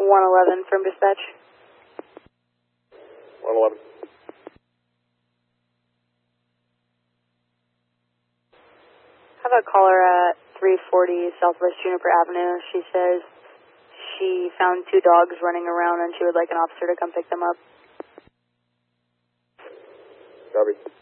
111 from dispatch. 111. Have a caller at 340 Southwest Juniper Avenue. She says she found 2 dogs running around and she would like an officer to come pick them up. Copy.